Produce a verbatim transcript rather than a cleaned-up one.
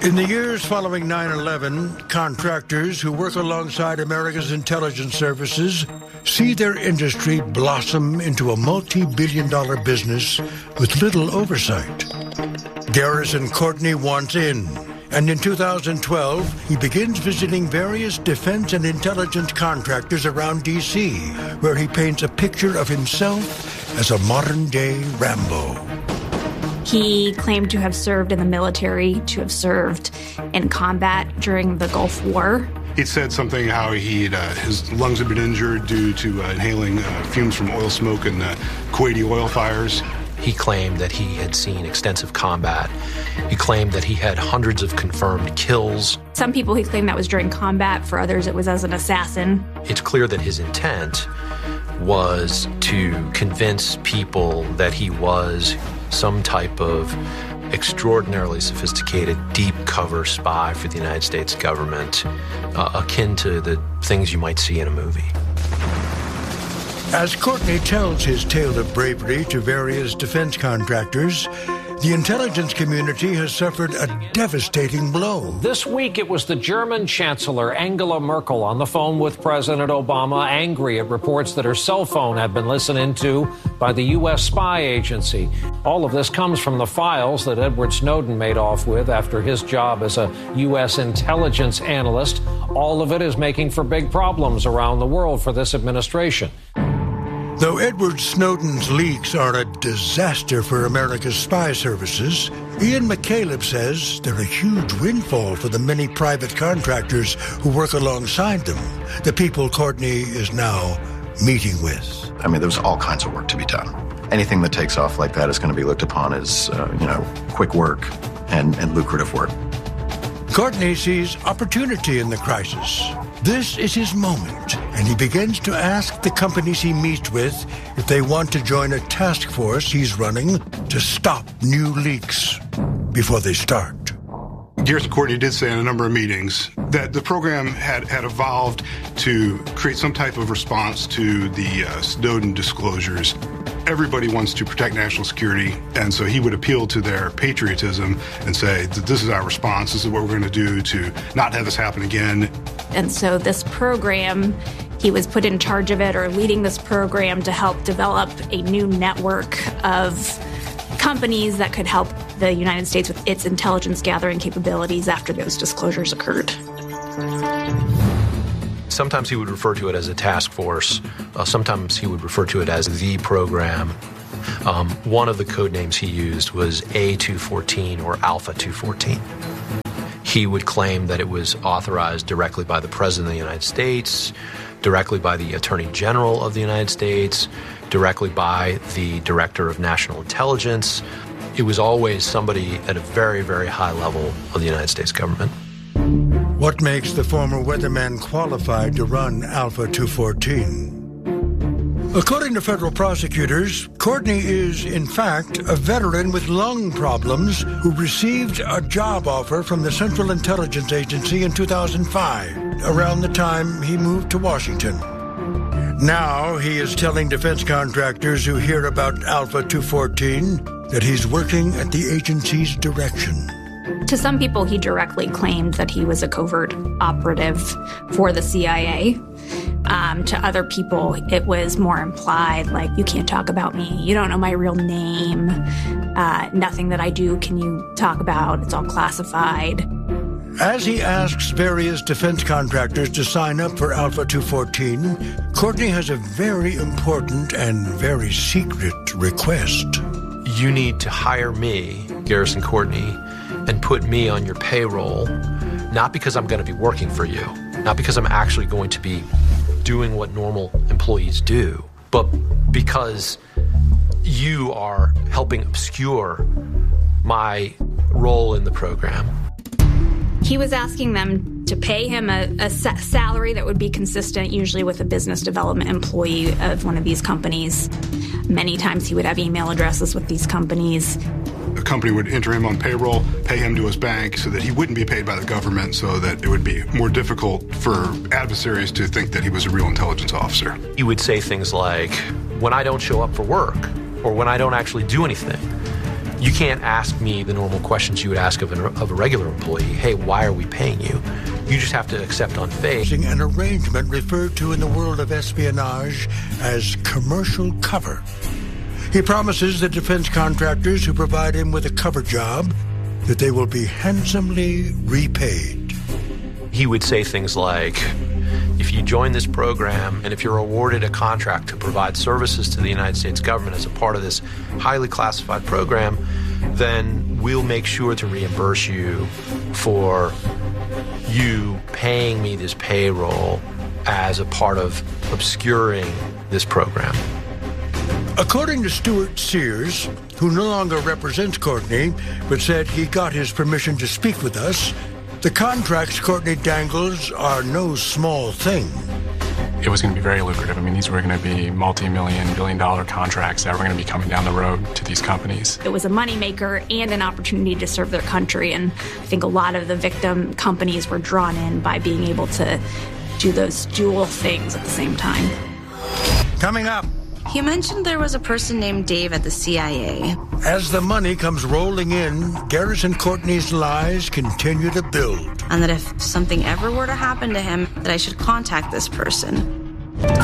In the years following nine eleven, contractors who work alongside America's intelligence services see their industry blossom into a multi-billion dollar business with little oversight. Garrison Courtney wants in, and in two thousand twelve, he begins visiting various defense and intelligence contractors around D C, where he paints a picture of himself as a modern-day Rambo. He claimed to have served in the military, to have served in combat during the Gulf War. He said something how he'd, uh, his lungs had been injured due to uh, inhaling uh, fumes from oil smoke and uh, Kuwaiti oil fires. He claimed that he had seen extensive combat. He claimed that he had hundreds of confirmed kills. Some people he claimed that was during combat. For others, it was as an assassin. It's clear that his intent was to convince people that he was some type of extraordinarily sophisticated, deep cover spy for the United States government, uh, akin to the things you might see in a movie. As Courtney tells his tale of bravery to various defense contractors, the intelligence community has suffered a devastating blow. This week, it was the German Chancellor Angela Merkel on the phone with President Obama, angry at reports that her cell phone had been listened to by the U S spy agency. All of this comes from the files that Edward Snowden made off with after his job as a U S intelligence analyst. All of it is making for big problems around the world for this administration. Though Edward Snowden's leaks are a disaster for America's spy services, Ian McCaleb says they're a huge windfall for the many private contractors who work alongside them, the people Courtney is now meeting with. I mean, there's all kinds of work to be done. Anything that takes off like that is going to be looked upon as, uh, you know, quick work and, and lucrative work. Courtney sees opportunity in the crisis. This is his moment, and he begins to ask the companies he meets with if they want to join a task force he's running to stop new leaks before they start. Garrison Courtney did say in a number of meetings that the program had, had evolved to create some type of response to the uh, Snowden disclosures. Everybody wants to protect national security, and so he would appeal to their patriotism and say that this is our response, this is what we're going to do to not have this happen again. And so this program, he was put in charge of it or leading this program to help develop a new network of companies that could help the United States with its intelligence gathering capabilities after those disclosures occurred. Sometimes he would refer to it as a task force. Uh, sometimes he would refer to it as the program. Um, one of the code names he used was A two fourteen or Alpha two fourteen. He would claim that it was authorized directly by the President of the United States, directly by the Attorney General of the United States, directly by the Director of National Intelligence. It was always somebody at a very, very high level of the United States government. What makes the former weatherman qualified to run Alpha two fourteen? According to federal prosecutors, Courtney is, in fact, a veteran with lung problems who received a job offer from the Central Intelligence Agency in two thousand five, around the time he moved to Washington. Now he is telling defense contractors who hear about Alpha two fourteen that he's working at the agency's direction. To some people, he directly claimed that he was a covert operative for the C I A. Um, to other people, it was more implied, like, you can't talk about me. You don't know my real name. Uh, nothing that I do can you talk about. It's all classified. As he asks various defense contractors to sign up for Alpha two fourteen, Courtney has a very important and very secret request. You need to hire me, Garrison Courtney, and put me on your payroll, not because I'm going to be working for you, not because I'm actually going to be doing what normal employees do, but because you are helping obscure my role in the program. He was asking them to pay him a, a salary that would be consistent, usually with a business development employee of one of these companies. Many times he would have email addresses with these companies. The company would enter him on payroll, pay him to his bank so that he wouldn't be paid by the government, so that it would be more difficult for adversaries to think that he was a real intelligence officer. He would say things like, when I don't show up for work, or when I don't actually do anything, You can't ask me the normal questions you would ask of, an, of a regular employee. Hey, why are we paying you? You just have to accept on faith. An arrangement referred to in the world of espionage as commercial cover. He promises the defense contractors who provide him with a cover job that they will be handsomely repaid. He would say things like, if you join this program and if you're awarded a contract to provide services to the United States government as a part of this highly classified program, then we'll make sure to reimburse you for you paying me this payroll as a part of obscuring this program. According to Stuart Sears, who no longer represents Courtney, but said he got his permission to speak with us, the contracts Courtney dangles are no small thing. It was going to be very lucrative. I mean, these were going to be multi-million, billion-dollar contracts that were going to be coming down the road to these companies. It was a moneymaker and an opportunity to serve their country, and I think a lot of the victim companies were drawn in by being able to do those dual things at the same time. Coming up. He mentioned there was a person named Dave at the C I A. As the money comes rolling in, Garrison Courtney's lies continue to build. And that if something ever were to happen to him, that I should contact this person.